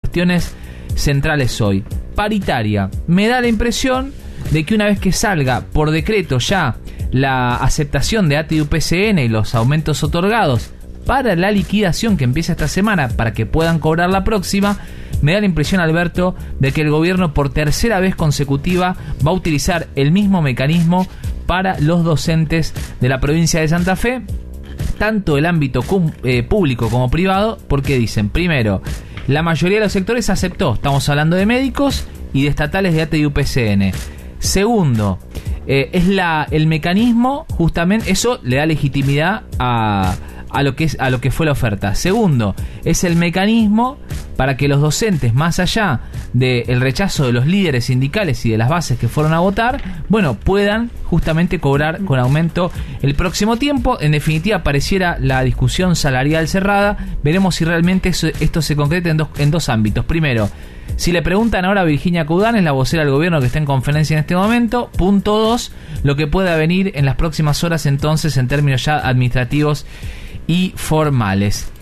cuestiones centrales hoy. Paritaria. Me da la impresión de que una vez que salga por decreto ya la aceptación de ATE y UPCN y los aumentos otorgados para la liquidación que empieza esta semana para que puedan cobrar la próxima, me da la impresión, Alberto, de que el gobierno por tercera vez consecutiva va a utilizar el mismo mecanismo para los docentes de la provincia de Santa Fe, tanto el ámbito público como privado, porque dicen, primero, la mayoría de los sectores aceptó, estamos hablando de médicos y de estatales de ATE y UPCN. Segundo, es el mecanismo, justamente, eso le da legitimidad a lo que fue la oferta. Segundo, es el mecanismo para que los docentes, más allá del rechazo de los líderes sindicales y de las bases que fueron a votar, bueno, puedan justamente cobrar con aumento el próximo tiempo. En definitiva, pareciera la discusión salarial cerrada. Veremos si realmente esto se concreta en dos ámbitos. Primero, si le preguntan ahora a Virginia Cudán, es la vocera del gobierno que está en conferencia en este momento. Punto 2, lo que pueda venir en las próximas horas entonces en términos ya administrativos y formales.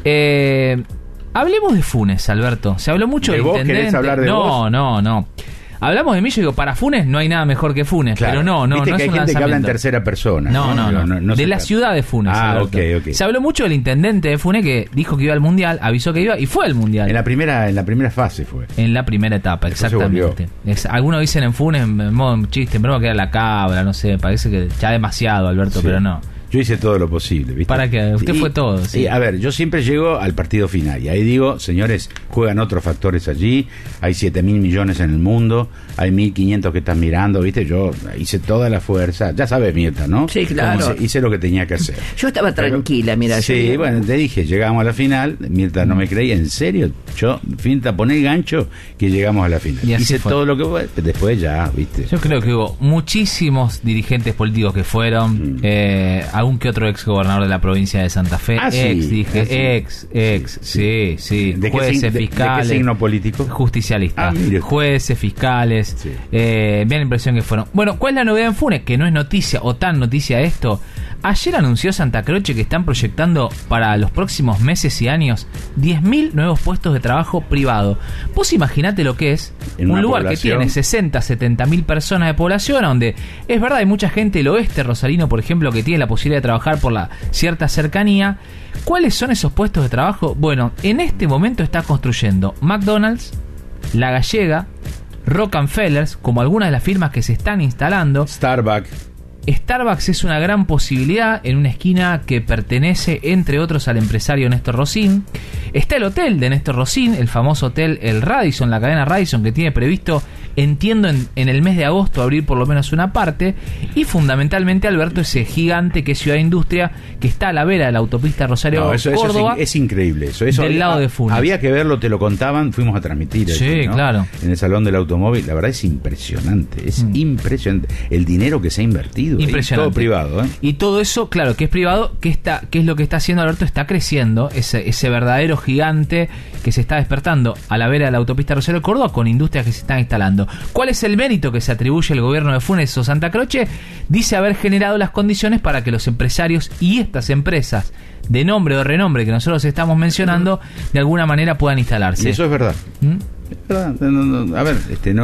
Hablemos de Funes, Alberto. Se habló mucho del intendente. ¿Querés hablar de vos? No. Hablamos de mí, yo digo, para Funes no hay nada mejor que Funes, claro. Pero no Viste no que es hay un gente que habla en lanzamiento. tercera persona. No. De la ciudad de Funes. Ok. Se habló mucho del intendente de Funes que dijo que iba al Mundial, avisó que iba y fue al Mundial. En la primera fase fue. En la primera etapa, Después exactamente. Algunos dicen en Funes, en modo chiste, en broma que era la cabra, no sé, parece que ya demasiado, Alberto, Sí. pero no. Yo hice todo lo posible, ¿viste? Para que usted fue todo. Sí. A ver, yo siempre llego al partido final y ahí digo, señores, juegan otros factores allí, hay 7.000 millones en el mundo, hay 1.500 que están mirando, ¿viste? Yo hice toda la fuerza, ya sabes, Mirta, ¿no? Sí, claro. Hice lo que tenía que hacer. Yo estaba tranquila, mira. Sí, bueno, te dije, llegamos a la final, Mirta no me creía, ¿en serio? Yo, Mirta, poné el gancho que llegamos a la final. Y así hice fue. todo lo que fue, después ya, ¿viste? Yo creo que hubo muchísimos dirigentes políticos que fueron, algún que otro ex gobernador de la provincia de Santa Fe, sí, ¿De jueces, qué fiscales, ¿de qué signo político? Justicialistas, mire. jueces, fiscales, Sí. me da la impresión que fueron. Bueno, ¿cuál es la novedad en Funes? Que no es noticia o tan noticia esto. Ayer anunció Santa Croce que están proyectando para los próximos meses y años 10.000 nuevos puestos de trabajo privado. Vos imaginate lo que es En un lugar población. que tiene 60-70.000 personas de población, donde es verdad hay mucha gente del oeste rosarino, por ejemplo, que tiene la posibilidad de trabajar por la cierta cercanía. ¿Cuáles son esos puestos de trabajo? Bueno, en este momento está construyendo McDonald's, La Gallega, Rockefellers, como algunas de las firmas que se están instalando. Starbucks es una gran posibilidad en una esquina que pertenece, entre otros, al empresario Néstor Rosín. Está el hotel de Néstor Rosín, el famoso hotel El Radisson, la cadena Radisson, que tiene previsto, entiendo, en el mes de agosto abrir por lo menos una parte. Y fundamentalmente, Alberto, ese gigante que es Ciudad Industria, que está a la vera de la autopista Rosario-Córdoba. Es increíble eso. Del lado de Funes. Había que verlo, te lo contaban, fuimos a transmitir. Sí, ¿no? claro. En el Salón del Automóvil. La verdad es impresionante. Es impresionante. El dinero que se ha invertido. Impresionante. Todo privado, ¿eh? Y todo eso, claro, que es privado, ¿qué es lo que está haciendo Alberto? Está creciendo ese verdadero gigante que se está despertando a la vera de la autopista Rosario Córdoba con industrias que se están instalando. ¿Cuál es el mérito que se atribuye el gobierno de Funes o Santa Croce? Dice haber generado las condiciones para que los empresarios y estas empresas de nombre o renombre que nosotros estamos mencionando de alguna manera puedan instalarse. Y eso es verdad. Es verdad. No, a ver,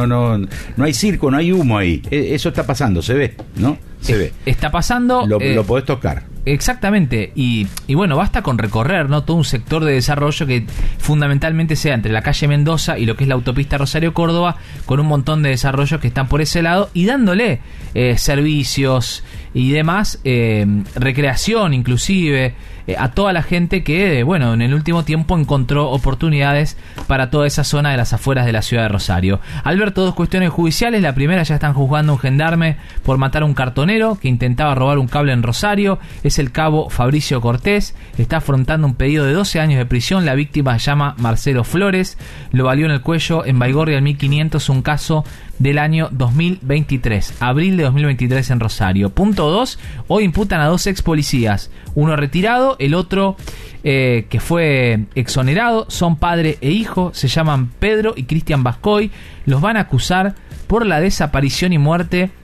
no hay circo, no hay humo ahí. Eso está pasando, se ve, ¿no? Se ve. Está pasando. Lo podés tocar. Exactamente, y bueno, basta con recorrer, ¿no?, todo un sector de desarrollo que fundamentalmente sea entre la calle Mendoza y lo que es la autopista Rosario-Córdoba, con un montón de desarrollos que están por ese lado y dándole servicios y demás, recreación inclusive, a toda la gente que, bueno, en el último tiempo encontró oportunidades para toda esa zona de las afueras de la ciudad de Rosario. Alberto, dos cuestiones judiciales. La primera, ya están juzgando a un gendarme por matar a un cartonero que intentaba robar un cable en Rosario. Es el cabo Fabricio Cortés. Está afrontando un pedido de 12 años de prisión. La víctima se llama Marcelo Flores. Lo valió en el cuello en Baigorria en 1500, un caso del año 2023, abril de 2023 en Rosario. Punto 2, hoy imputan a dos ex policías, uno retirado, el otro que fue exonerado. Son padre e hijo, se llaman Pedro y Cristian Bascoy. Los van a acusar por la desaparición y muerte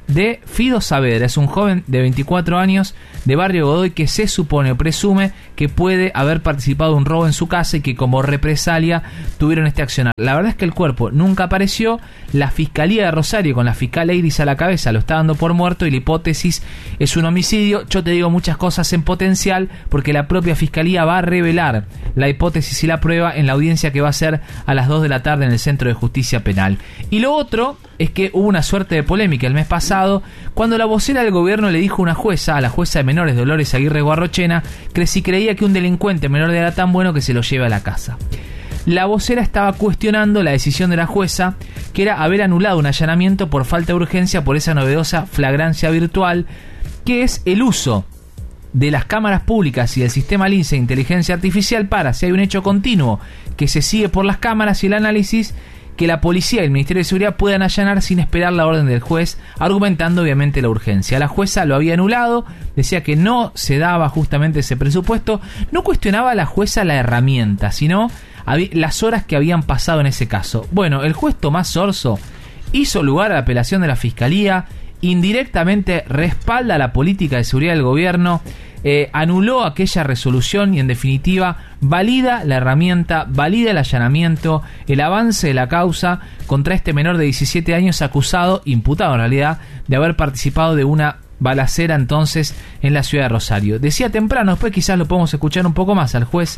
de Fido Saavedra. Es un joven de 24 años de Barrio Godoy que se supone o presume que puede haber participado de un robo en su casa y que como represalia tuvieron este accionar. La verdad es que el cuerpo nunca apareció. La Fiscalía de Rosario, con la fiscal Eiris a la cabeza, lo está dando por muerto y la hipótesis es un homicidio. Yo te digo muchas cosas en potencial porque la propia Fiscalía va a revelar la hipótesis y la prueba en la audiencia que va a ser a las 2 de la tarde en el Centro de Justicia Penal. Y lo otro es que hubo una suerte de polémica el mes pasado cuando la vocera del gobierno le dijo a una jueza, a la jueza de menores Dolores Aguirre Guarrochena, que si creía que un delincuente menor era tan bueno que se lo lleve a la casa. La vocera estaba cuestionando la decisión de la jueza, que era haber anulado un allanamiento por falta de urgencia por esa novedosa flagrancia virtual, que es el uso de las cámaras públicas y del sistema LINCE de inteligencia artificial para, si hay un hecho continuo que se sigue por las cámaras y el análisis, que la policía y el Ministerio de Seguridad puedan allanar sin esperar la orden del juez, argumentando obviamente la urgencia. La jueza lo había anulado, decía que no se daba justamente ese presupuesto. No cuestionaba a la jueza la herramienta, sino las horas que habían pasado en ese caso. Bueno, el juez Tomás Sorso hizo lugar a la apelación de la Fiscalía, indirectamente respalda la política de seguridad del gobierno, anuló aquella resolución y en definitiva valida la herramienta, valida el allanamiento, el avance de la causa contra este menor de 17 años acusado, imputado en realidad, de haber participado de una balacera entonces en la ciudad de Rosario. Decía temprano, después quizás lo podemos escuchar un poco más, al juez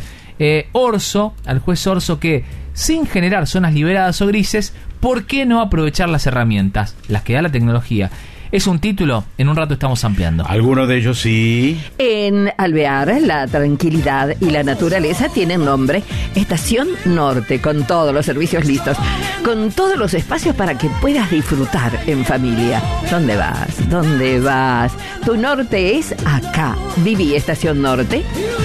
Orso, que sin generar zonas liberadas o grises, ¿por qué no aprovechar las herramientas, las que da la tecnología? Es un título, en un rato estamos ampliando. Algunos de ellos sí. En Alvear, la tranquilidad y la naturaleza tienen nombre. Estación Norte, con todos los servicios listos, con todos los espacios para que puedas disfrutar en familia. ¿Dónde vas? ¿Dónde vas? Tu norte es acá. Viví Estación Norte.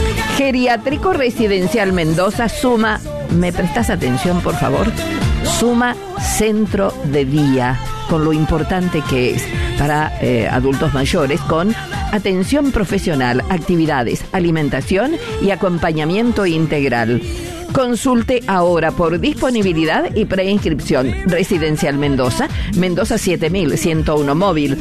Geriátrico Residencial Mendoza suma, ¿me prestas atención por favor? Suma centro de día, con lo importante que es para adultos mayores, con atención profesional, actividades, alimentación y acompañamiento integral. Consulte ahora por disponibilidad y preinscripción. Residencial Mendoza, Mendoza 7101 móvil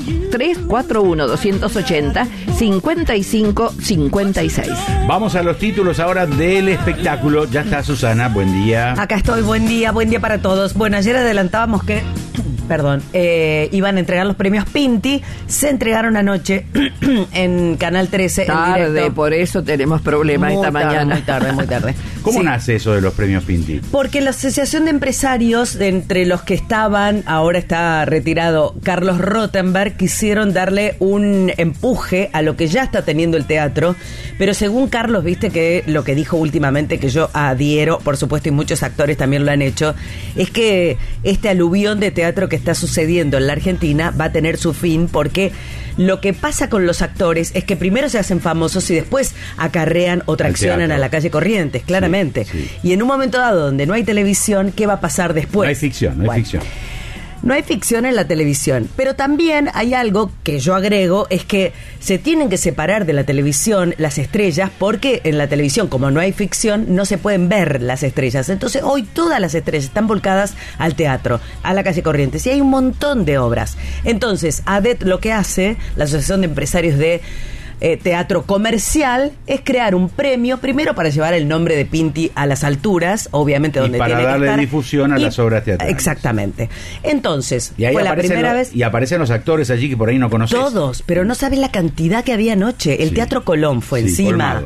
341-280-5556. Vamos a los títulos ahora del espectáculo. Ya está Susana, buen día. Acá estoy, buen día para todos. Bueno, ayer adelantábamos que iban a entregar los premios Pinti. Se entregaron anoche en Canal 13 tarde, en directo. Por eso tenemos problemas esta mañana. Muy tarde. ¿Cómo nace eso de los premios Pinti? Porque la Asociación de Empresarios, entre los que estaban, ahora está retirado Carlos Rottenberg, quisieron darle un empuje a lo que ya está teniendo el teatro. Pero según Carlos, viste que lo que dijo últimamente, que yo adhiero, por supuesto, y muchos actores también lo han hecho, es que este aluvión de teatro que está sucediendo en la Argentina va a tener su fin, porque lo que pasa con los actores es que primero se hacen famosos y después acarrean o traccionan a la calle Corrientes, claramente. Sí. Y en un momento dado donde no hay televisión, ¿qué va a pasar después? No hay ficción, no hay ficción. No hay ficción en la televisión, pero también hay algo que yo agrego, es que se tienen que separar de la televisión las estrellas, porque en la televisión, como no hay ficción, no se pueden ver las estrellas. Entonces hoy todas las estrellas están volcadas al teatro, a la calle Corrientes, y hay un montón de obras. Entonces ADET lo que hace, la Asociación de Empresarios de Teatro Comercial, es crear un premio, primero para llevar el nombre de Pinti a las alturas, obviamente donde tiene que estar, para darle difusión a las obras teatrales. Exactamente. Entonces, y ahí fue la primera vez. Y aparecen los actores allí que por ahí no conoces. Todos, pero no sabes la cantidad que había anoche. El Teatro Colón fue encima,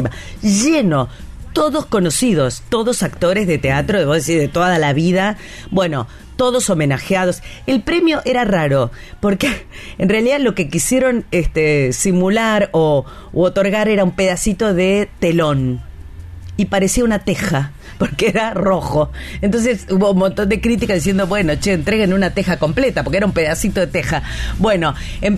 lleno. Todos conocidos, todos actores de teatro, debo decir, de toda la vida. Bueno, todos homenajeados. El premio era raro, porque en realidad lo que quisieron simular u otorgar era un pedacito de telón. Y parecía una teja, porque era rojo. Entonces hubo un montón de críticas diciendo, bueno, entreguen una teja completa, porque era un pedacito de teja. Bueno,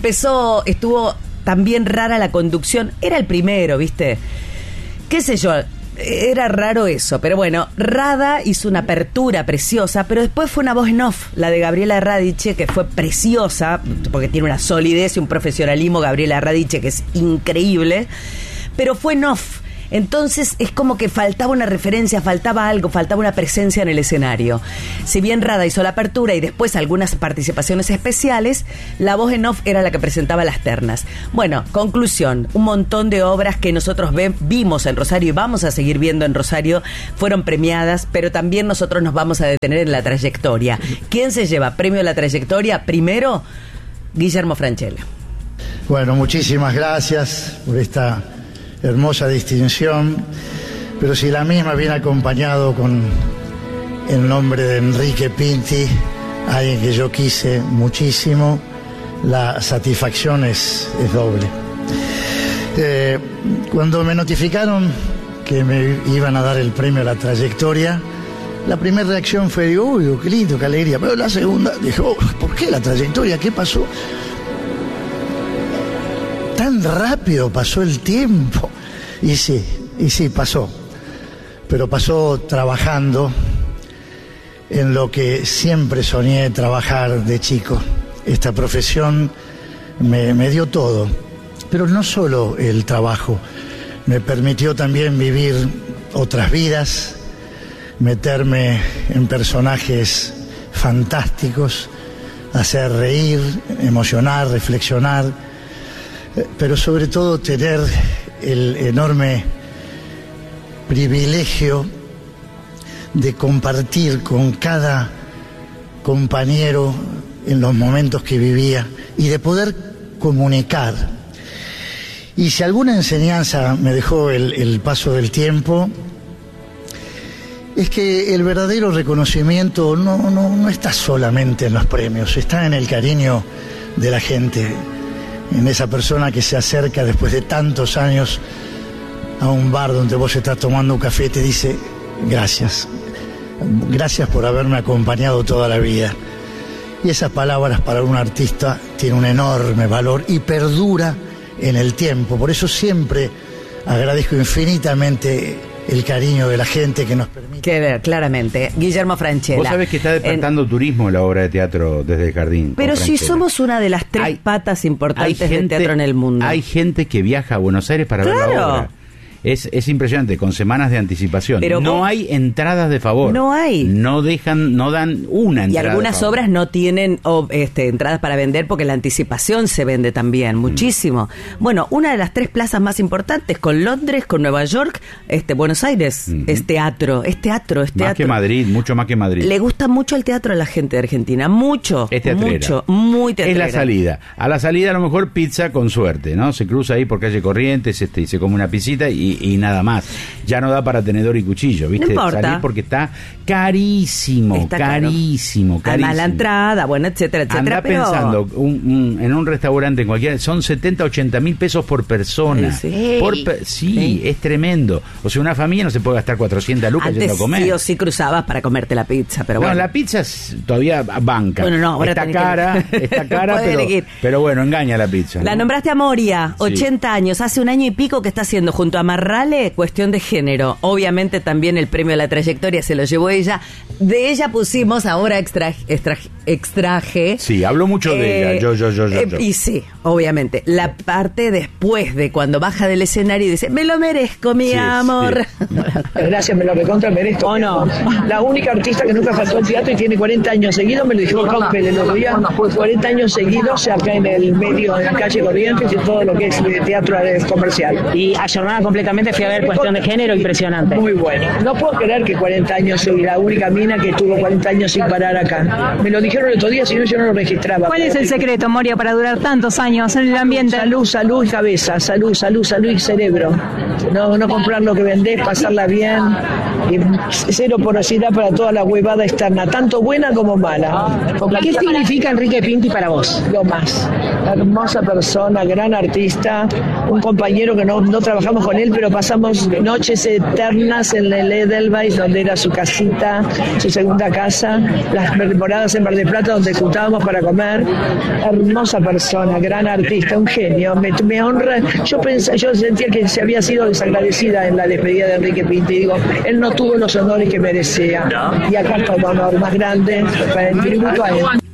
estuvo también rara la conducción. Era el primero, ¿viste? Qué sé yo. Era raro eso, pero bueno, Rada hizo una apertura preciosa, pero después fue una voz en off, la de Gabriela Radice, que fue preciosa, porque tiene una solidez y un profesionalismo, Gabriela Radice, que es increíble, pero fue en off. Entonces es como que faltaba una referencia, faltaba algo, faltaba una presencia en el escenario. Si bien Rada hizo la apertura y después algunas participaciones especiales, la voz en off era la que presentaba las ternas. Bueno, conclusión, un montón de obras que nosotros vimos en Rosario y vamos a seguir viendo en Rosario fueron premiadas, pero también nosotros nos vamos a detener en la trayectoria. ¿Quién se lleva premio a la trayectoria? Primero, Guillermo Francella. Bueno, muchísimas gracias por esta hermosa distinción, pero si la misma viene acompañado con el nombre de Enrique Pinti, alguien que yo quise muchísimo, la satisfacción es doble. Cuando me notificaron que me iban a dar el premio a la trayectoria, la primera reacción fue, digo, uy, qué lindo, qué alegría. Pero la segunda, dije, oh, ¿por qué la trayectoria? ¿Qué pasó? Tan rápido pasó el tiempo. Y sí, pasó. Pero pasó trabajando en lo que siempre soñé trabajar de chico. Esta profesión me dio todo. Pero no solo el trabajo, me permitió también vivir otras vidas, meterme en personajes fantásticos, hacer reír, emocionar, reflexionar, pero sobre todo tener el enorme privilegio de compartir con cada compañero en los momentos que vivía y de poder comunicar. Y si alguna enseñanza me dejó el paso del tiempo, es que el verdadero reconocimiento no está solamente en los premios, está en el cariño de la gente, en esa persona que se acerca después de tantos años a un bar donde vos estás tomando un café y te dice, gracias por haberme acompañado toda la vida. Y esas palabras para un artista tienen un enorme valor y perdura en el tiempo. Por eso siempre agradezco infinitamente el cariño de la gente que nos permite. Que ver, claramente. Guillermo Francella. Vos sabés que está despertando turismo en la obra de teatro desde el Jardín. Pero si somos una de las tres patas importantes del teatro en el mundo. Hay gente que viaja a Buenos Aires para ver la obra. Es impresionante, con semanas de anticipación. Pero no hay entradas de favor. No hay. No dan una entrada. Y algunas obras no tienen entradas para vender porque la anticipación se vende también, muchísimo. Bueno, una de las tres plazas más importantes, con Londres, con Nueva York, Buenos Aires, es teatro. Más que Madrid, mucho más que Madrid. Le gusta mucho el teatro a la gente de Argentina, mucho, muy teatrera. Es la salida. A la salida a lo mejor pizza con suerte, ¿no? Se cruza ahí por calle Corrientes y se come una pisita y nada más. Ya no da para tenedor y cuchillo, ¿viste? No importa. Salir porque está carísimo, carísimo. Además la entrada, bueno, etcétera. Andá pero... pensando, en un restaurante en cualquiera, son 70, 80 mil pesos por persona. Sí, es tremendo. O sea, una familia no se puede gastar 400 lucas yendo a comer. Sí o sí cruzabas para comerte la pizza, pero bueno. La pizza todavía banca. Bueno, no, ahora está cara, pero bueno, engaña la pizza, ¿no? La nombraste a Moria, 80 años, hace un año y pico que está haciendo junto a Marrale cuestión de género. Obviamente también el premio a la trayectoria se lo llevó ella. De ella pusimos ahora extraje. Sí, habló mucho de ella. Yo. Y sí, obviamente. La parte después de cuando baja del escenario y dice, me lo merezco, mi amor. Sí. Gracias, me lo recontra merezco. ¿O no? La única artista que nunca faltó al teatro y tiene 40 años seguidos, me lo dijo Campbell el otro día, 40 años seguidos acá en el medio, en la calle Corrientes y todo lo que es teatro comercial. Y ayornada completamente, fui a ver Cuestión de Género, impresionante. Muy bueno. No puedo creer que 40 años soy la única mina que estuvo 40 años sin parar acá. Me lo dijeron el otro día, si no yo no lo registraba. ¿Cuál es el secreto, Moria, para durar tantos años en el ambiente? Salud y cabeza, salud y cerebro. No comprar lo que vendés, pasarla bien y cero porosidad para toda la huevada externa, tanto buena como mala. ¿Qué significa Enrique Pinti para vos? Lo más. Hermosa persona, gran artista, un compañero que no trabajamos con él, pero pasamos noches eternas en el Edelweiss, donde era su casita, su segunda casa, las temporadas en Mar del Plata donde juntábamos para comer. Hermosa persona, gran artista, un genio, me honra. Yo sentía que se había sido desagradecida en la despedida de Enrique Pinti. Digo, él no tuvo los honores que merecía. Y acá está un honor más grande para el tributo a él.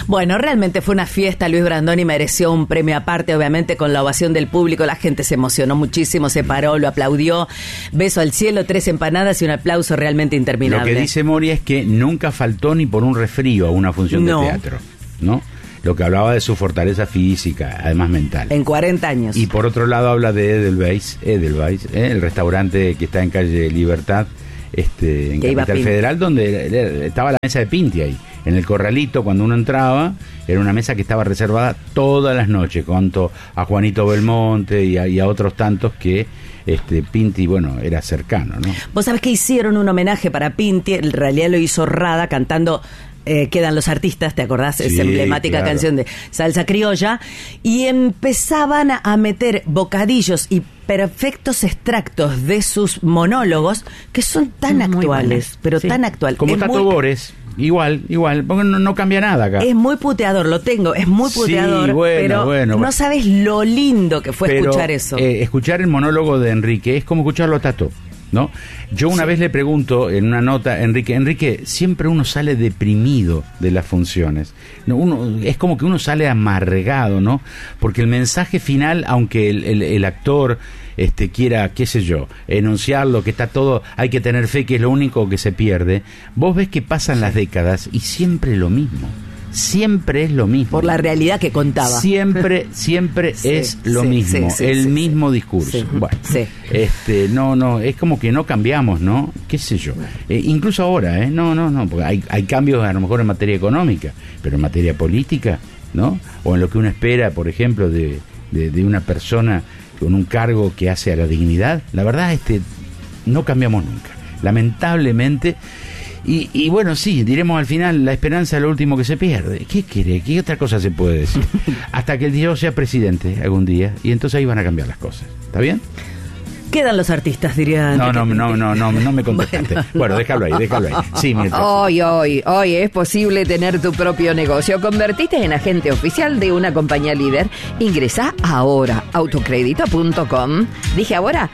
Bueno, realmente fue una fiesta. Luis Brandoni mereció un premio aparte, obviamente, con la ovación del público. La gente se emocionó muchísimo, se paró, lo aplaudió. Beso al cielo, 3 empanadas y un aplauso realmente interminable. Lo que dice Moria es que nunca faltó ni por un resfrío a una función de teatro, ¿no? Lo que hablaba de su fortaleza física, además mental. En 40 años. Y por otro lado habla de Edelweiss, el restaurante que está en calle Libertad, en Capital Federal, donde estaba la mesa de Pinti ahí. En el corralito, cuando uno entraba, era una mesa que estaba reservada todas las noches, junto a Juanito Belmonte y a otros tantos que Pinti, bueno, era cercano, ¿no? Vos sabés que hicieron un homenaje para Pinti, en realidad lo hizo Rada cantando Quedan los artistas, ¿te acordás? Sí, esa emblemática canción de salsa criolla, y empezaban a meter bocadillos y perfectos extractos de sus monólogos que son tan actuales, pero tan actuales. Como Tato Bores. Igual, porque no cambia nada acá. Es muy puteador, es muy puteador, sí, pero no sabes lo lindo que fue escuchar eso. Escuchar el monólogo de Enrique es como escucharlo a Tato, ¿no? Yo una vez le pregunto en una nota a Enrique, siempre uno sale deprimido de las funciones, ¿no? Es como que uno sale amargado, ¿no? Porque el mensaje final, aunque el actor quiera, qué sé yo, enunciarlo, que está todo, hay que tener fe, que es lo único que se pierde, vos ves que pasan las décadas y siempre lo mismo. Siempre es lo mismo. Por la realidad que contaba. Siempre es lo mismo, el mismo discurso. Sí. Bueno, no, es como que no cambiamos, ¿no? Qué sé yo. Incluso ahora, no, porque hay cambios a lo mejor en materia económica, pero en materia política, ¿no? O en lo que uno espera, por ejemplo, de una persona con un cargo que hace a la dignidad, la verdad, no cambiamos nunca. Lamentablemente. Y bueno, sí, diremos al final, la esperanza es lo último que se pierde. ¿Qué quiere? ¿Qué otra cosa se puede decir? Hasta que el Dios sea presidente algún día, y entonces ahí van a cambiar las cosas. ¿Está bien? Quedan los artistas, dirían. No me contestaste. Bueno, déjalo ahí. Sí, Mirta. Hoy es posible tener tu propio negocio. Convertite en agente oficial de una compañía líder. Ingresá ahora, autocrédito.com. ¿Dije ahora?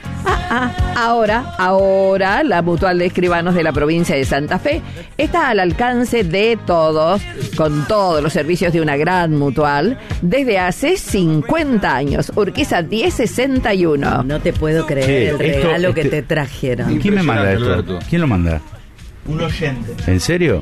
Ahora, la Mutual de Escribanos de la provincia de Santa Fe está al alcance de todos, con todos los servicios de una gran mutual, desde hace 50 años. Urquiza 1061. No te puedo creer. El regalo que te trajeron. ¿Quién me manda esto? ¿Quién lo manda? Un oyente. ¿En serio?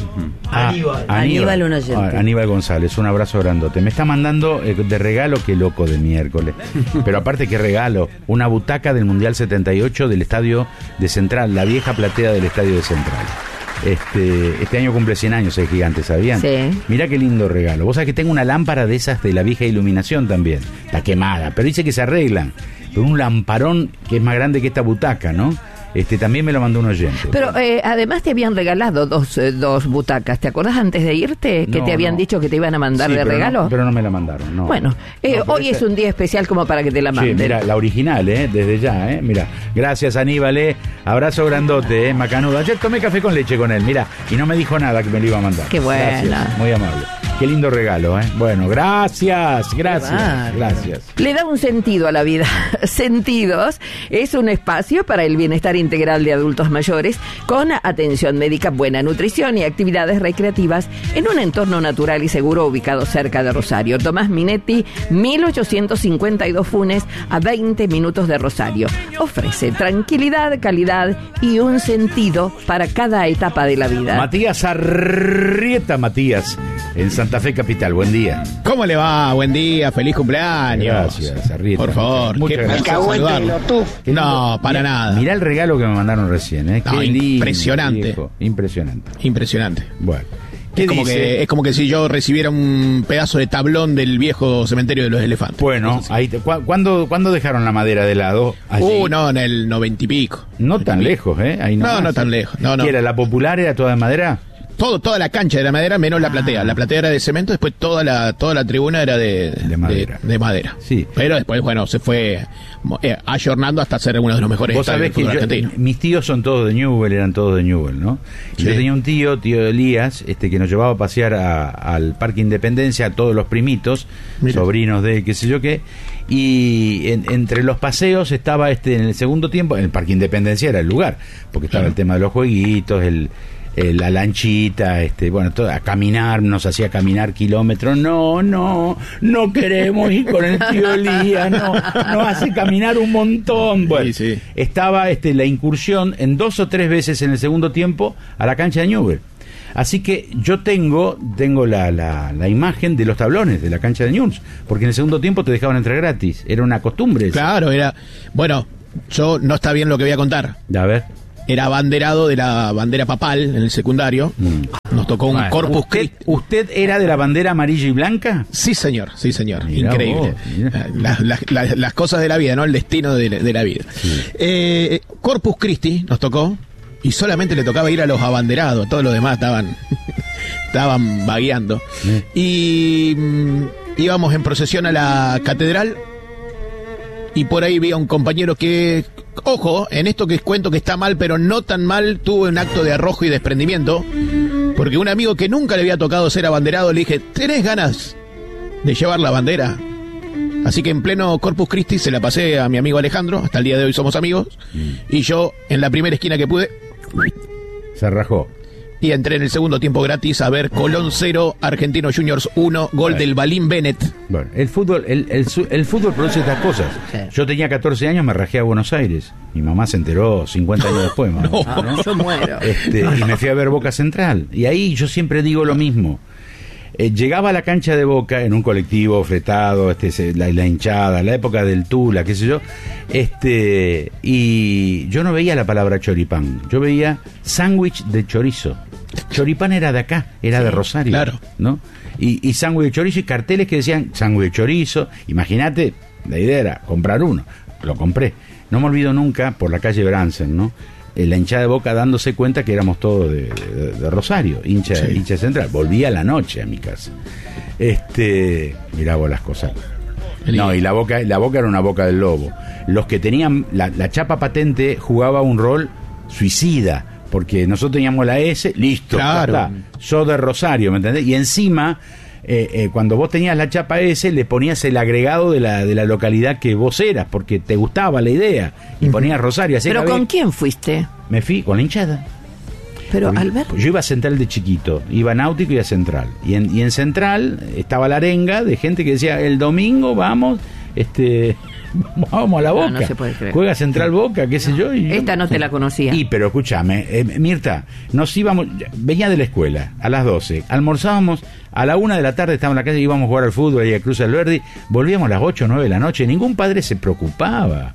Aníbal, un oyente. Aníbal González, un abrazo grandote. Me está mandando de regalo, qué loco de miércoles. Pero aparte, qué regalo, una butaca del Mundial 78 del estadio de Central, la vieja platea del estadio de Central. Este año cumple 100 años el Gigante, ¿sabían? Sí. Mirá qué lindo regalo. Vos sabés que tengo una lámpara de esas de la vieja iluminación también. Está quemada, pero dice que se arreglan. Pero un lamparón que es más grande que esta butaca, ¿no? También me lo mandó un oyente. Pero además te habían regalado dos butacas. ¿Te acordás antes de irte que te habían dicho que te iban a mandar de regalo? Pero no me la mandaron, no. Bueno, hoy es un día especial como para que te la manden. Sí, mira, la original, desde ya, mira. Gracias, Aníbal, abrazo grandote, macanudo. Ayer tomé café con leche con él, mira, y no me dijo nada que me lo iba a mandar. Qué buena. Gracias, muy amable. Qué lindo regalo, Bueno, gracias. Le da un sentido a la vida. Sentidos es un espacio para el bienestar integral de adultos mayores, con atención médica, buena nutrición y actividades recreativas en un entorno natural y seguro ubicado cerca de Rosario. Tomás Minetti, 1852 Funes, a 20 minutos de Rosario. Ofrece tranquilidad, calidad y un sentido para cada etapa de la vida. Matías Arrieta, en Santa Fe Capital, buen día. ¿Cómo le va? Buen día, feliz cumpleaños. Gracias, Arrieta. Por favor, muchas gracias. No, para nada. Mirá el regalo que me mandaron recién, Qué lindo, impresionante. Viejo. Impresionante. Bueno. Es como que si yo recibiera un pedazo de tablón del viejo cementerio de los elefantes. Bueno, ahí ¿cuándo dejaron la madera de lado? No, en el 90 y pico. No tan lejos, ahí no tan lejos. No. ¿Qué era? ¿La popular era toda de madera? Toda la cancha era de madera, menos la platea. La platea era de cemento, después toda la tribuna era de madera. De madera. Sí. Pero después, bueno, se fue ayornando hasta ser uno de los mejores estadios del fútbol argentino. Mis tíos son todos de Newell, eran todos de Newell, ¿no? Sí. Yo tenía un tío Elías, que nos llevaba a pasear al Parque Independencia, a todos los primitos, sobrinos de qué sé yo qué, y entre los paseos estaba en el segundo tiempo, en el Parque Independencia era el lugar, porque estaba el tema de los jueguitos, la lanchita, bueno, a caminar, nos hacía caminar kilómetros. No queremos ir con el tío Elías, nos hace caminar un montón. Bueno, sí. Estaba la incursión en 2 o 3 veces en el segundo tiempo a la cancha de Newell's. Así que yo tengo la imagen de los tablones de la cancha de Newell's, porque en el segundo tiempo te dejaban entrar gratis, era una costumbre. Claro, era... Bueno, yo no está bien lo que voy a contar. A ver. Era abanderado de la bandera papal en el secundario. Nos tocó un Corpus Christi. ¿Usted era de la bandera amarilla y blanca? Sí, señor. Mirá increíble. Las cosas de la vida, ¿no? El destino de la vida. Sí. Corpus Christi nos tocó. Y solamente le tocaba ir a los abanderados, todos los demás estaban vagueando. Y íbamos en procesión a la catedral y por ahí vi a un compañero que, ojo, en esto que cuento que está mal, pero no tan mal, tuvo un acto de arrojo y desprendimiento, porque un amigo que nunca le había tocado ser abanderado le dije, ¿tenés ganas de llevar la bandera? Así que en pleno Corpus Christi se la pasé a mi amigo Alejandro, hasta el día de hoy somos amigos, y yo en la primera esquina que pude se rajó. Y entré en el segundo tiempo gratis a ver Colón 0, Argentinos Juniors 1, gol del Balín Bennett. Bueno, el fútbol produce estas cosas. Sí. Yo tenía 14 años, me rajé a Buenos Aires. Mi mamá se enteró 50 años después. ¿no? Yo muero. Y me fui a ver Boca Central. Y ahí yo siempre digo lo mismo. Llegaba a la cancha de Boca en un colectivo fretado, la hinchada, la época del Tula, qué sé yo, y yo no veía la palabra choripán, yo veía sándwich de chorizo. Choripán era de acá, era de Rosario, claro, ¿no? Y sándwich de chorizo y carteles que decían sándwich de chorizo. Imagínate, la idea era comprar uno, lo compré. No me olvido nunca por la calle Bransen, ¿no? La hinchada de Boca dándose cuenta que éramos todos de Rosario, hincha central. Volví a la noche a mi casa. Mirá vos las cosas. No, y la boca era una boca del lobo. Los que tenían la chapa patente jugaba un rol suicida, porque nosotros teníamos la S, listo, claro. Sos de Rosario, ¿me entendés? Y encima, cuando vos tenías la chapa S, le ponías el agregado de la localidad que vos eras, porque te gustaba la idea, y ponías Rosario. Así ¿pero con quién fuiste? Me fui con la hinchada. Pero Alberto, yo iba a Central de chiquito, iba a Náutico y a Central. Y en Central estaba la arenga de gente que decía, el domingo vamos, vamos a la Boca. No se puede creer. Juega Central Boca, qué sé yo. Esta no te la conocía. Pero escúchame, Mirta, nos íbamos, venía de la escuela a las 12, almorzábamos, a la 1 de la tarde estábamos en la calle, íbamos a jugar al fútbol ahí a Cruz Alberdi, volvíamos a las 8 o 9 de la noche, ningún padre se preocupaba.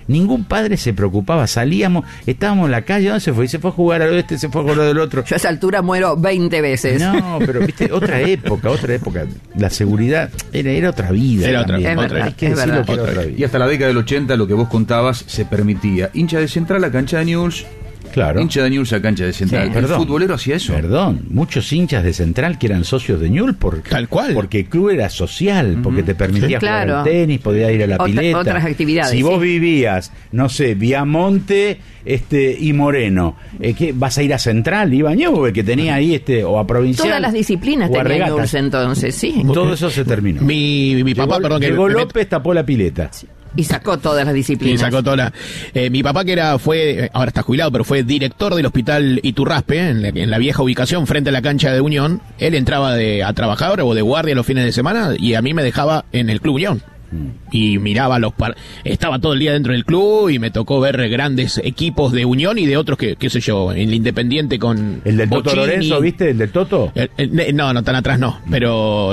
Salíamos, estábamos en la calle, ¿dónde se fue? Y se fue a jugar al oeste, se fue a jugar del otro. Yo a esa altura muero 20 veces. No, pero viste, otra época, la seguridad era otra vida. Era otra vida. Hay que decirlo que era otra vida. Y hasta la década del 80, lo que vos contabas, se permitía. Hincha de Central a cancha de Newell's. Claro. Hincha de Newell's a cancha de Central. Sí, perdón, el futbolero hacía eso. Perdón, muchos hinchas de Central que eran socios de Newell's tal cual. Porque el club era social, porque te permitía jugar al tenis, podías ir a la pileta. Otras actividades. Si vos vivías, no sé, Viamonte y Moreno, ¿qué vas a ir a Central? Iba a Newell's, que tenía ahí o a Provincial. Todas las disciplinas tenía Newell's entonces, sí. Todo eso se terminó. Mi papá, perdón, que llegó López, tapó la pileta. Sí. Y sacó todas las disciplinas. Sí, sacó todas. Mi papá, fue, ahora está jubilado, pero fue director del hospital Iturraspe, en la vieja ubicación frente a la cancha de Unión. Él entraba a trabajar o de guardia los fines de semana y a mí me dejaba en el Club Unión. Y miraba estaba todo el día dentro del club y me tocó ver grandes equipos de Unión y de otros que, qué sé yo, en el Independiente con el del Toto Lorenzo, ¿viste? ¿El del Toto? No, tan atrás no, pero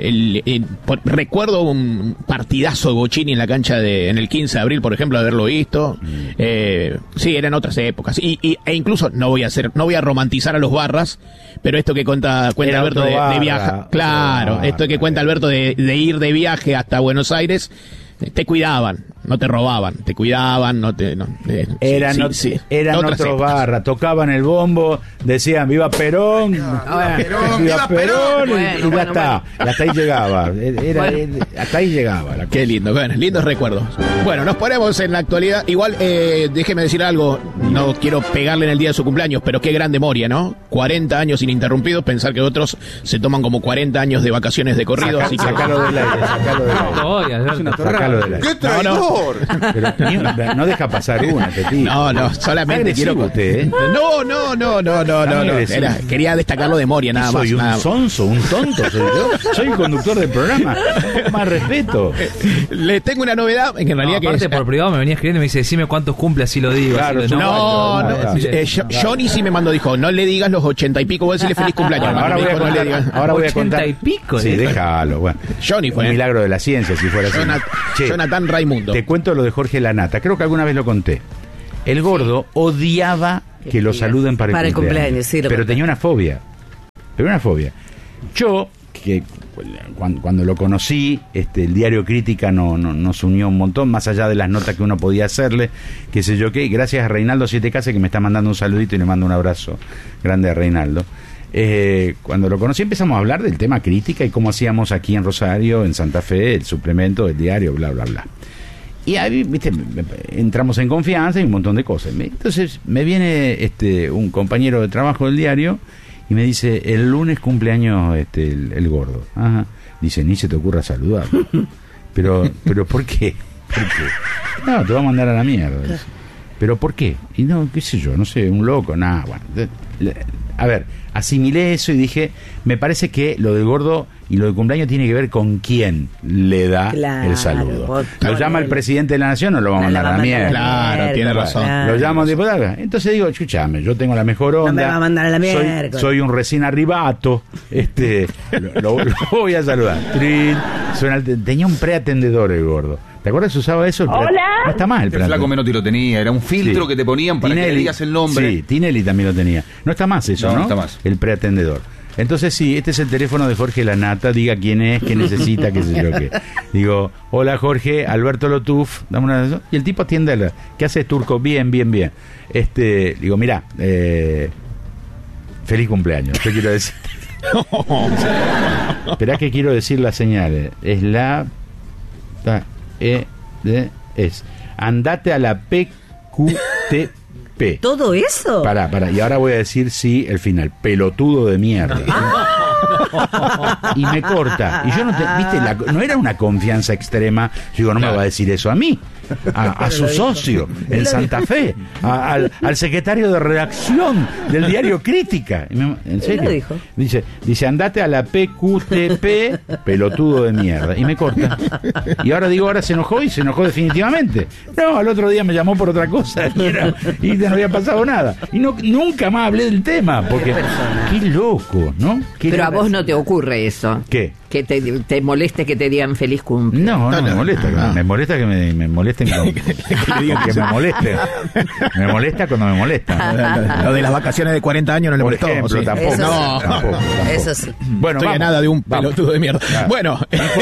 recuerdo un partidazo de Bocini en la cancha en el 15 de abril, por ejemplo, haberlo visto. Sí, eran otras épocas e incluso no voy a romantizar a los Barras, pero esto que cuenta Alberto de viaje, claro, esto que cuenta Alberto de ir de viaje hasta Buenos Aires, te cuidaban, no te robaban, te cuidaban, eran otros Barras, tocaban el bombo, decían viva Perón, viva Perón, y ya está, hasta ahí llegaba, hasta ahí llegaba. Qué lindo, lindos recuerdos. Bueno, nos ponemos en la actualidad, igual déjeme decir algo, no quiero pegarle en el día de su cumpleaños, pero qué gran memoria, ¿no? 40 años ininterrumpidos, pensar que otros se toman como 40 años de vacaciones de corrido, así que sacalo del aire, sacalo del aire. Es una torrada. ¿Qué traidor? favor. Pero no deja pasar una, este tipo. No, solamente quiero... Usted, ¿eh? No. Quería destacarlo de Moria, nada más. Soy un sonso, un tonto, soy yo. Soy el conductor del programa. Más respeto. Le tengo una novedad, en realidad que aparte por privado me venía escribiendo y me dice, decime cuántos cumple, así lo digo. Claro, así Johnny sí me mandó, dijo, no le digas los 80 y pico, voy a decirle feliz cumpleaños. Ahora voy a contar. 80 y pico. Sí, déjalo. Bueno, Johnny fue. Un milagro de la ciencia, si fuera así. Jonathan Raimundo. Te cuento lo de Jorge Lanata. Creo que alguna vez lo conté. El gordo odiaba que lo saluden para el cumpleaños. Sí, pero tenía una fobia. Yo, que cuando lo conocí, el diario Crítica nos unió un montón, más allá de las notas que uno podía hacerle, qué sé yo qué. Gracias a Reinaldo Siete Casas, que me está mandando un saludito y le mando un abrazo grande a Reinaldo. Cuando lo conocí empezamos a hablar del tema Crítica y cómo hacíamos aquí en Rosario, en Santa Fe, el suplemento del diario, bla, bla, bla. Y ahí, viste, entramos en confianza y un montón de cosas. Entonces me viene un compañero de trabajo del diario y me dice, el lunes cumpleaños el gordo. Ajá. Dice, ni se te ocurra saludar. Pero ¿por qué? No, te va a mandar a la mierda. Dice. ¿Pero por qué? Y no, qué sé yo, no sé, un loco, nada, bueno. A ver, asimilé eso y dije, me parece que lo del gordo y lo del cumpleaños tiene que ver con quién le da el saludo. Lo llama el presidente de la nación, no lo va a mandar a la mierda. Claro, tiene razón. Lo llama un diputado. Entonces digo, escúchame, yo tengo la mejor onda. No me va a mandar a la mierda. Soy un recién arribato. Lo voy a saludar. Tenía un preatendedor el gordo. ¿Te acuerdas que usaba eso? Hola. No está mal. El flaco Menotti lo tenía, era un filtro que te ponían para que le digas el nombre. Sí, Tinelli también lo tenía. No está más eso, ¿no? No está más. El preatendedor. Entonces sí, este es el teléfono de Jorge Lanata, diga quién es, qué necesita, qué sé yo qué. Digo, hola Jorge, Alberto Lotuf, dame una... Y el tipo atiende, ¿qué haces, Turco? Bien. Digo, mira, feliz cumpleaños, yo quiero decir. Esperá que quiero decir las señales. Es andate a la PQTP. ¿Todo eso? Pará, y ahora voy a decir sí el final. Pelotudo de mierda. Y me corta. Y yo no era una confianza extrema. Yo digo, no me va a decir eso a mí. A su socio en Santa Fe, al secretario de redacción del diario Crítica. ¿En serio? Dice, andate a la PQTP, pelotudo de mierda. Y me corta. Y ahora se enojó y se enojó definitivamente. No, al otro día me llamó por otra cosa y no había pasado nada. Y nunca más hablé del tema, porque qué loco, ¿no? Pero a vos no te ocurre eso. ¿Qué? Que te moleste que te digan feliz cumple. No me molesta. No. Me molesta que me molesten que me molesten. Me molesta cuando me molestan. Lo de las vacaciones de 40 años no le molestó. Ejemplo, tampoco. Tampoco. Eso sí. Bueno, no nada de un pelotudo de mierda. Claro. Bueno,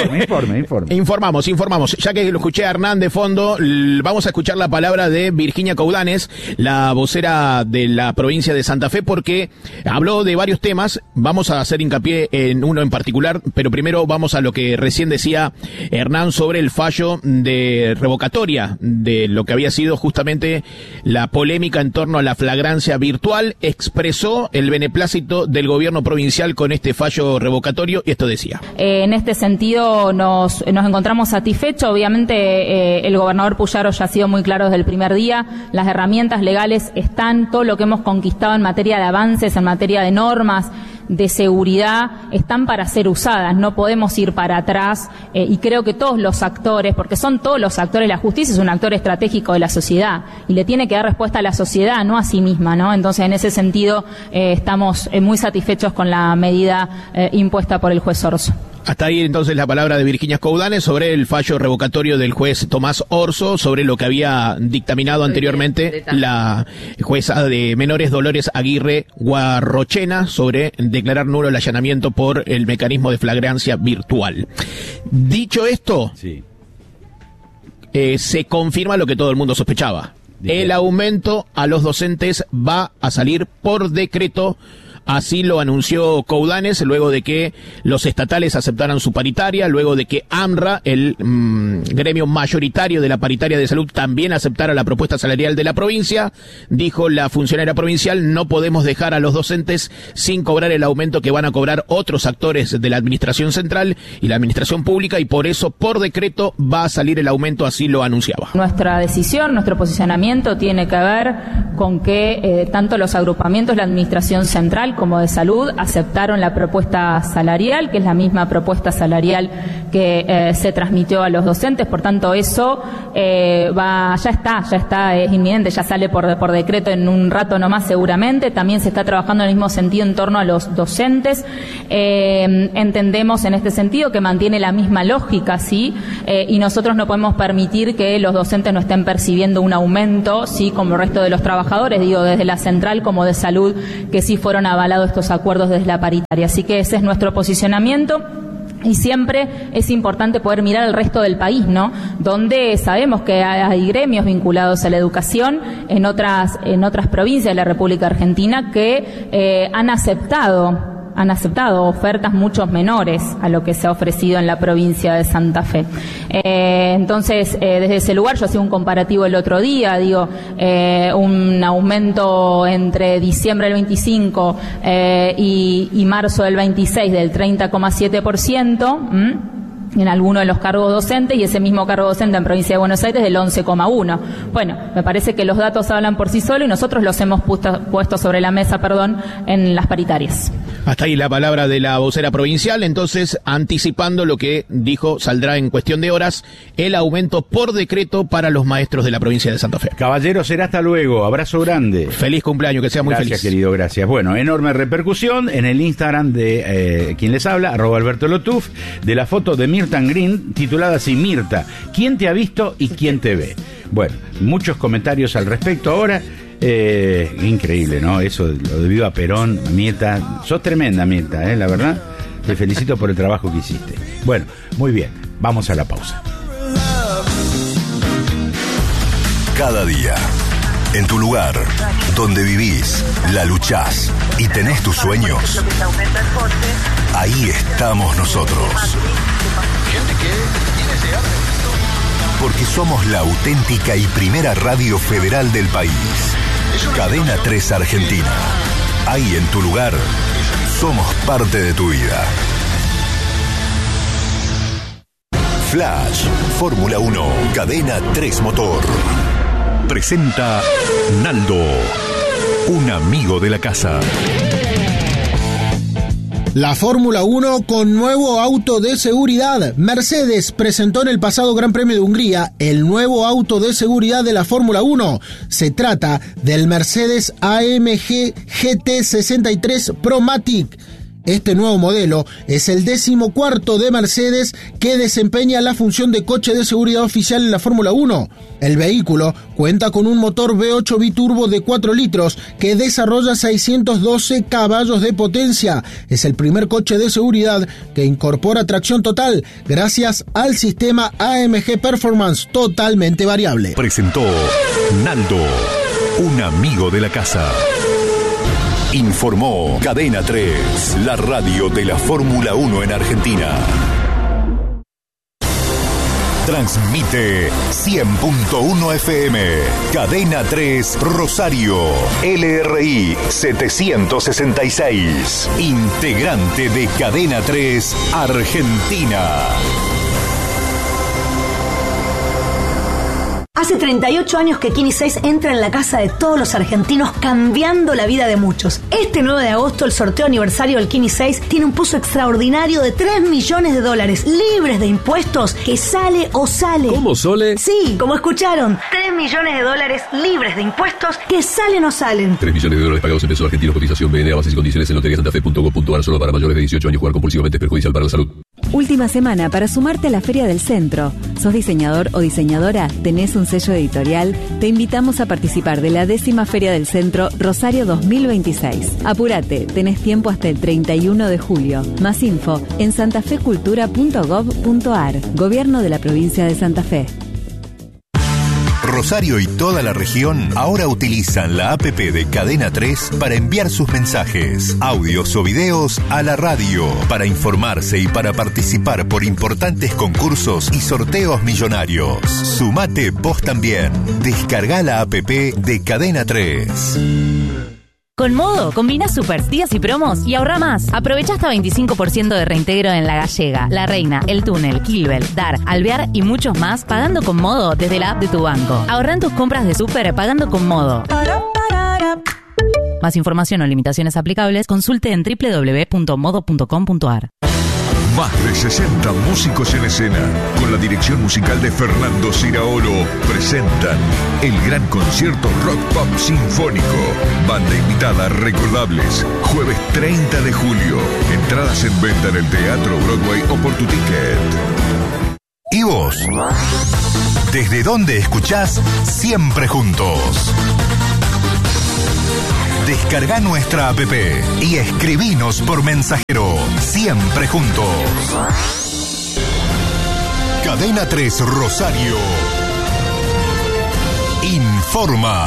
informe. Informamos. Ya que lo escuché a Hernán de fondo, vamos a escuchar la palabra de Virginia Coudanes, la vocera de la provincia de Santa Fe, porque habló de varios temas. Vamos a hacer hincapié en uno en particular, pero primero vamos a lo que recién decía Hernán sobre el fallo de revocatoria de lo que había sido justamente la polémica en torno a la flagrancia virtual. Expresó el beneplácito del gobierno provincial con este fallo revocatorio y esto decía. En este sentido nos encontramos satisfechos. Obviamente el gobernador Puyaro ya ha sido muy claro desde el primer día. Las herramientas legales están, todo lo que hemos conquistado en materia de avances, en materia de normas, de seguridad, están para ser usadas, no podemos ir para atrás y creo que todos los actores, porque son todos los actores, la justicia es un actor estratégico de la sociedad y le tiene que dar respuesta a la sociedad, no a sí misma, ¿no? Entonces en ese sentido estamos muy satisfechos con la medida impuesta por el juez Orso. Hasta ahí entonces la palabra de Virginia Coudanes sobre el fallo revocatorio del juez Tomás Orso sobre lo que había dictaminado anteriormente la jueza de menores Dolores Aguirre Guarrochena sobre declarar nulo el allanamiento por el mecanismo de flagrancia virtual. Dicho esto, sí. Se confirma lo que todo el mundo sospechaba. El aumento a los docentes va a salir por decreto Así lo anunció Coudanes luego de que los estatales aceptaran su paritaria, luego de que AMRA, el gremio mayoritario de la paritaria de salud, también aceptara la propuesta salarial de la provincia. Dijo la funcionaria provincial: no podemos dejar a los docentes sin cobrar el aumento que van a cobrar otros actores de la administración central y la administración pública, y por eso, por decreto, va a salir el aumento, así lo anunciaba. Nuestra decisión, nuestro posicionamiento tiene que ver con que tanto los agrupamientos de la administración central como de salud aceptaron la propuesta salarial, que es la misma propuesta salarial que se transmitió a los docentes. Por tanto, eso ya está, es inminente, ya sale por decreto en un rato nomás seguramente. También se está trabajando en el mismo sentido en torno a los docentes. Entendemos en este sentido que mantiene la misma lógica, ¿sí? Y nosotros no podemos permitir que los docentes no estén percibiendo un aumento, sí, como el resto de los trabajadores, digo, desde la central como de salud, que sí fueron avalados estos acuerdos desde la paritaria. Así que ese es nuestro posicionamiento. Y siempre es importante poder mirar al resto del país, ¿no? Donde sabemos que hay gremios vinculados a la educación en otras provincias de la República Argentina que han aceptado ofertas mucho menores a lo que se ha ofrecido en la provincia de Santa Fe. Entonces, desde ese lugar, yo hacía un comparativo el otro día, un aumento entre diciembre del 25 y marzo del 26 del 30,7%, en alguno de los cargos docentes, y ese mismo cargo docente en provincia de Buenos Aires del 11,1%. Bueno, me parece que los datos hablan por sí solos y nosotros los hemos puesto sobre la mesa, en las paritarias. Hasta ahí la palabra de la vocera provincial. Entonces, anticipando lo que dijo, saldrá en cuestión de horas el aumento por decreto para los maestros de la provincia de Santa Fe. Caballero, será hasta luego. Abrazo grande. Feliz cumpleaños, que sea muy feliz. Gracias, querido, gracias. Bueno, enorme repercusión en el Instagram de quien les habla, @AlbertoLotuf, de la foto de Mirta Green, titulada así: Mirta, ¿quién te ha visto y quién te ve? Bueno, muchos comentarios al respecto ahora. Increíble, ¿no? Eso lo debido a Perón. Mirta, sos tremenda, Mirta, la verdad. Te felicito por el trabajo que hiciste. Bueno, muy bien, vamos a la pausa. Cada día, en tu lugar, donde vivís, la luchás y tenés tus sueños, ahí estamos nosotros. Porque somos la auténtica y primera radio federal del país. Cadena 3 Argentina. Ahí en tu lugar, somos parte de tu vida. Flash, Fórmula 1, Cadena 3 Motor. Presenta Naldo, un amigo de la casa. La Fórmula 1 con nuevo auto de seguridad. Mercedes presentó en el pasado Gran Premio de Hungría el nuevo auto de seguridad de la Fórmula 1. Se trata del Mercedes AMG GT63 ProMatic. Este nuevo modelo es el 14º de Mercedes que desempeña la función de coche de seguridad oficial en la Fórmula 1. El vehículo cuenta con un motor V8 biturbo de 4 litros que desarrolla 612 caballos de potencia. Es el primer coche de seguridad que incorpora tracción total gracias al sistema AMG Performance totalmente variable. Presentó Naldo, un amigo de la casa. Informó Cadena 3, la radio de la Fórmula 1 en Argentina. Transmite 100.1 FM, Cadena 3 Rosario, LRI 766, integrante de Cadena 3 Argentina. Hace 38 años que Kini 6 entra en la casa de todos los argentinos, cambiando la vida de muchos. Este 9 de agosto, el sorteo aniversario del Kini 6 tiene un pozo extraordinario de $3 millones, libres de impuestos, que sale o sale. ¿Cómo, Sole? Sí, como escucharon, $3 millones, libres de impuestos, que salen o salen. $3 millones pagados en pesos argentinos, cotización BNA, bases y condiciones en loteriasantafe.gov.ar, solo para mayores de 18 años. Jugar compulsivamente es perjudicial para la salud. Última semana para sumarte a la Feria del Centro. ¿Sos diseñador o diseñadora? ¿Tenés un sello editorial? Te invitamos a participar de la 10ª Feria del Centro Rosario 2026. Apúrate, tenés tiempo hasta el 31 de julio. Más info en santafecultura.gov.ar. Gobierno de la provincia de Santa Fe. Rosario y toda la región ahora utilizan la APP de Cadena 3 para enviar sus mensajes, audios o videos a la radio, para informarse y para participar por importantes concursos y sorteos millonarios. Sumate vos también. Descarga la APP de Cadena 3. Con Modo, combina super días y promos y ahorra más. Aprovecha hasta 25% de reintegro en La Gallega, La Reina, El Túnel, Kilbel, Dar, Alvear y muchos más pagando con Modo desde la app de tu banco. Ahorra en tus compras de súper pagando con Modo. Más información o limitaciones aplicables, consulte en www.modo.com.ar. Más de 60 músicos en escena, con la dirección musical de Fernando Ciraolo, presentan el gran concierto Rock Pop Sinfónico. Banda invitada recordables, jueves 30 de julio. Entradas en venta en el Teatro Broadway o por tu ticket. ¿Y vos? ¿Desde dónde escuchás Siempre Juntos? Descarga nuestra app y escribinos por mensajero. Siempre Juntos. Cadena 3 Rosario informa.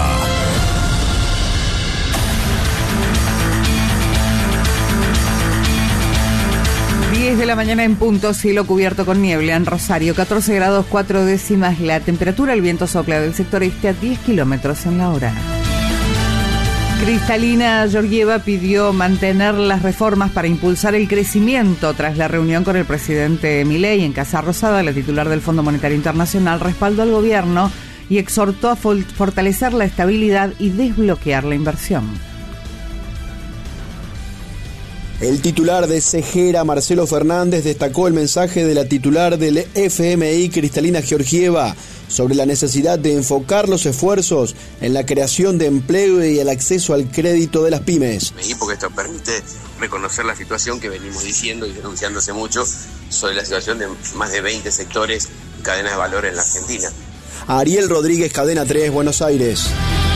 De la mañana en punto, cielo cubierto con niebla en Rosario, 14 grados 4 décimas la temperatura, el viento sopla del sector este a 10 kilómetros en la hora. Kristalina Georgieva pidió mantener las reformas para impulsar el crecimiento. Tras la reunión con el presidente Milei en Casa Rosada, la titular del Fondo Monetario Internacional respaldó al gobierno y exhortó a fortalecer la estabilidad y desbloquear la inversión. El titular de Cejera, Marcelo Fernández, destacó el mensaje de la titular del FMI, Kristalina Georgieva, sobre la necesidad de enfocar los esfuerzos en la creación de empleo y el acceso al crédito de las pymes. Porque esto permite reconocer la situación que venimos diciendo y denunciando hace mucho sobre la situación de más de 20 sectores y cadenas de valor en la Argentina. Ariel Rodríguez, Cadena 3, Buenos Aires.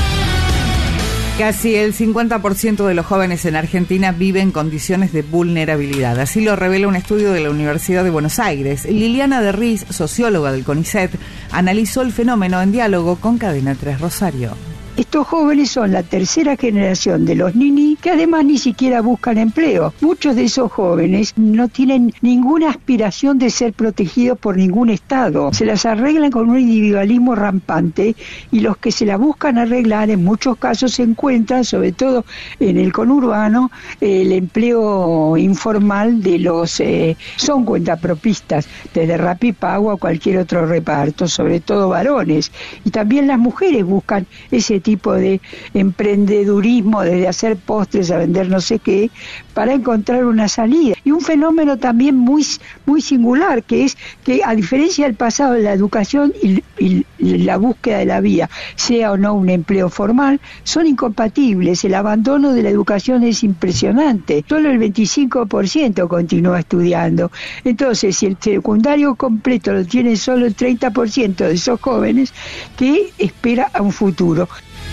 Casi el 50% de los jóvenes en Argentina viven en condiciones de vulnerabilidad. Así lo revela un estudio de la Universidad de Buenos Aires. Liliana de Riz, socióloga del CONICET, analizó el fenómeno en diálogo con Cadena 3 Rosario. Estos jóvenes son la tercera generación de los ninis que además ni siquiera buscan empleo. Muchos de esos jóvenes no tienen ninguna aspiración de ser protegidos por ningún Estado. Se las arreglan con un individualismo rampante y los que se la buscan arreglar en muchos casos se encuentran, sobre todo en el conurbano, el empleo informal de los son cuentapropistas, desde Rapipago a cualquier otro reparto, sobre todo varones. Y también las mujeres buscan ese tipo de emprendedurismo, desde hacer postres a vender no sé qué, para encontrar una salida. Y un fenómeno también muy singular, que es que a diferencia del pasado, la educación y la búsqueda de la vida, sea o no un empleo formal, son incompatibles. El abandono de la educación es impresionante. Solo el 25% continúa estudiando. Entonces, si el secundario completo lo tiene solo el 30% de esos jóvenes, ¿qué espera a un futuro?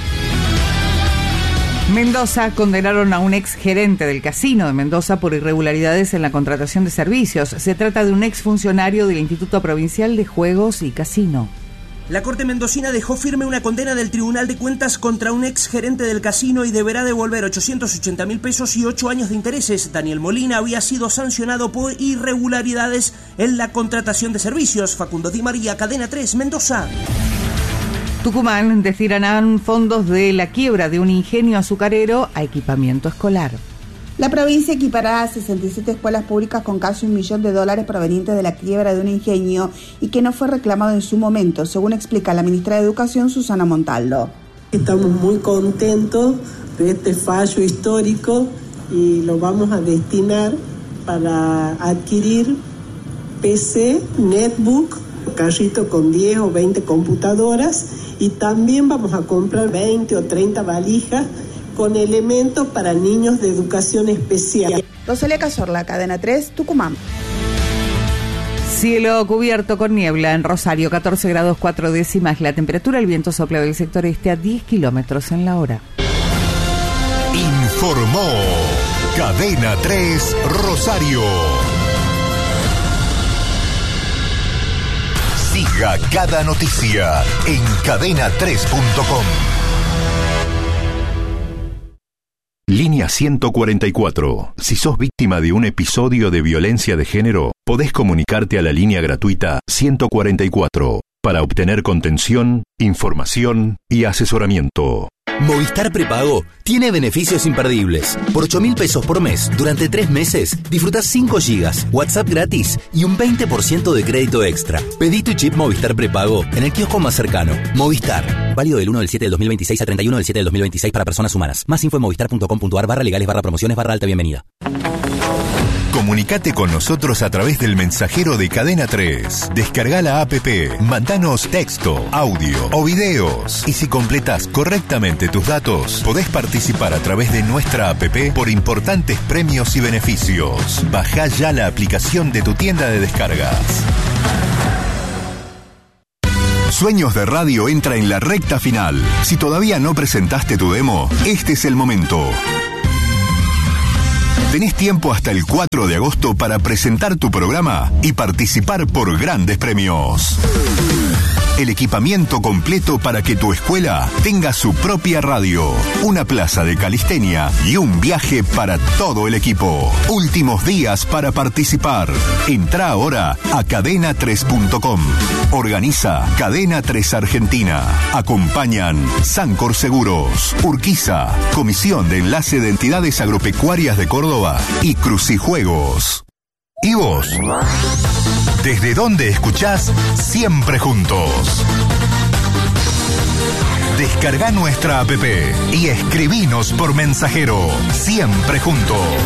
Mendoza condenaron a un ex gerente del casino de Mendoza por irregularidades en la contratación de servicios. Se trata de un ex funcionario del Instituto Provincial de Juegos y Casino. La Corte Mendocina dejó firme una condena del Tribunal de Cuentas contra un ex gerente del casino y deberá devolver 880.000 pesos y 8 años de intereses. Daniel Molina había sido sancionado por irregularidades en la contratación de servicios. Facundo Di María, Cadena 3, Mendoza. Tucumán destinarán fondos de la quiebra de un ingenio azucarero a equipamiento escolar. La provincia equipará a 67 escuelas públicas con casi $1 millón provenientes de la quiebra de un ingenio y que no fue reclamado en su momento, según explica la ministra de Educación, Susana Montaldo. Estamos muy contentos de este fallo histórico y lo vamos a destinar para adquirir PC, netbook, carrito con 10 o 20 computadoras, y también vamos a comprar 20 o 30 valijas con elementos para niños de educación especial. Rosalia Cazorla, Cadena 3, Tucumán. Cielo cubierto con niebla en Rosario, 14 grados 4 décimas la temperatura, el viento sopla del sector este a 10 kilómetros en la hora. Informó Cadena 3 Rosario. Sigue Llega cada noticia en cadena3.com. Línea 144. Si sos víctima de un episodio de violencia de género, podés comunicarte a la línea gratuita 144 para obtener contención, información y asesoramiento. Movistar Prepago tiene beneficios imperdibles. Por 8.000 pesos por mes, durante 3 meses, disfrutás 5 gigas, WhatsApp gratis y un 20% de crédito extra. Pedí tu chip Movistar Prepago en el kiosco más cercano. Movistar. Válido del 1 del 7 del 2026 a 31 del 7 del 2026 para personas humanas. Más info en movistar.com.ar/legales/promociones/alta bienvenida. Comunicate con nosotros a través del mensajero de Cadena 3. Descarga la APP, mandanos texto, audio o videos. Y si completás correctamente tus datos, podés participar a través de nuestra APP por importantes premios y beneficios. Bajá ya la aplicación de tu tienda de descargas. Sueños de Radio entra en la recta final. Si todavía no presentaste tu demo, este es el momento. Tenés tiempo hasta el 4 de agosto para presentar tu programa y participar por grandes premios. El equipamiento completo para que tu escuela tenga su propia radio, una plaza de calistenia y un viaje para todo el equipo. Últimos días para participar. Entrá ahora a cadena3.com. Organiza Cadena 3 Argentina. Acompañan Sancor Seguros, Urquiza, Comisión de Enlace de Entidades Agropecuarias de Córdoba y Crucijuegos. ¿Y vos? ¿Desde dónde escuchás Siempre Juntos? Descarga nuestra app y escribinos por mensajero. Siempre Juntos.